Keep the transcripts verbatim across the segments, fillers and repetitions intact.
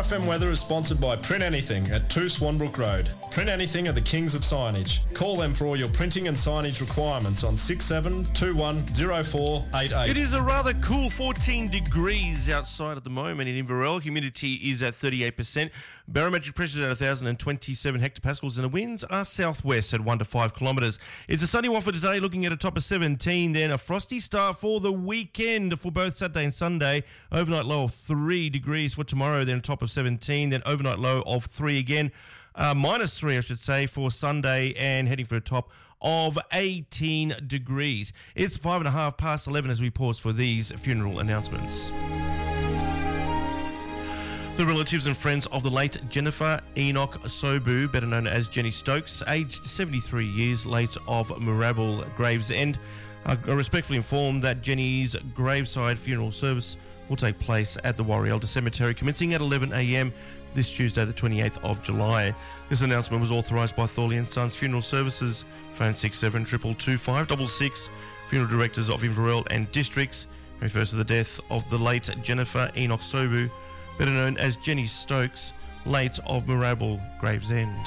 F M weather is sponsored by Print Anything at two Swanbrook Road. Print Anything are the kings of signage. Call them for all your printing and signage requirements on six seven two one zero four eight eight. It is a rather cool fourteen degrees outside at the moment in Inverell. Humidity is at thirty-eight percent. Barometric pressure is at one thousand twenty-seven hectopascals and the winds are southwest at one to five kilometres. It's a sunny one for today, looking at a top of seventeen. Then a frosty start for the weekend for both Saturday and Sunday. Overnight low of three degrees for tomorrow, then a top of seventeen. Then overnight low of three again. Uh, minus three, I should say, for Sunday, and heading for a top of eighteen degrees. It's five and a half past eleven as we pause for these funeral announcements. The relatives and friends of the late Jennifer Enoch Sobu, better known as Jenny Stokes, aged seventy-three years, late of Moorabbin, Gravesend, are respectfully informed that Jenny's graveside funeral service will take place at the Warrielda Cemetery commencing at eleven a m this Tuesday, the twenty-eighth of July. This announcement was authorised by Thorley and Sons Funeral Services, phone six seven two two two five six six, funeral directors of Inverell and Districts, refers to the death of the late Jennifer Enoch Sobu, better known as Jenny Stokes, late of Moorabbin, Gravesend.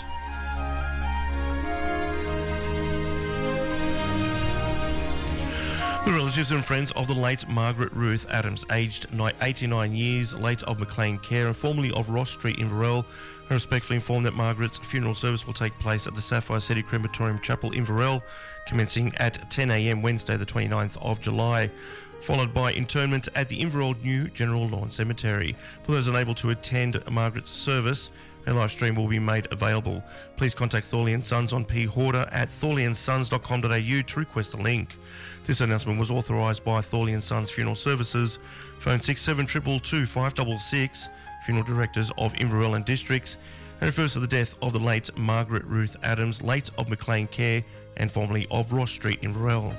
The relatives and friends of the late Margaret Ruth Adams, aged eighty-nine years, late of McLean Care and formerly of Ross Street, Inverell, are respectfully informed that Margaret's funeral service will take place at the Sapphire City Crematorium Chapel, Inverell, commencing at ten a m Wednesday, the twenty-ninth of July, followed by interment at the Inverell New General Lawn Cemetery. For those unable to attend Margaret's service, a live stream will be made available. Please contact Thorley and Sons on P. Horder at thorley and sons dot com dot a u to request a link. This announcement was authorised by Thorley and Sons Funeral Services, phone six seven two two two five six six, funeral directors of Inverell and Districts, and refers to the death of the late Margaret Ruth Adams, late of McLean Care and formerly of Ross Street, Inverell.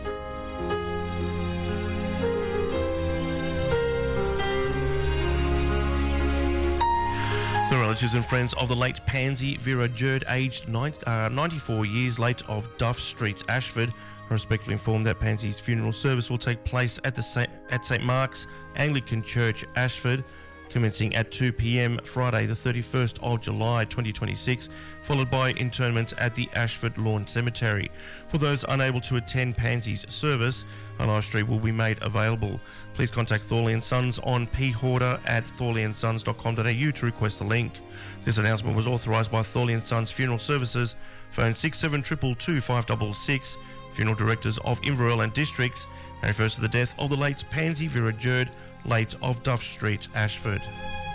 The relatives and friends of the late Pansy Vera Jerd, aged ninety-four years, late of Duff Street, Ashford, are respectfully informed that Pansy's funeral service will take place at the Saint at Saint Mark's Anglican Church, Ashford, commencing at two p m Friday the thirty-first of July twenty twenty-six, followed by interment at the Ashford Lawn Cemetery. For those unable to attend Pansy's service, a live stream will be made available. Please contact Thorley and Sons on P. Horder at thorley and sons dot com dot a u to request a link. This announcement was authorised by Thorley and Sons Funeral Services, phone six seven two two two five six six, funeral directors of Inverell and Districts, and refers to the death of the late Pansy Vera Jerd, late of Duff Street, Ashford.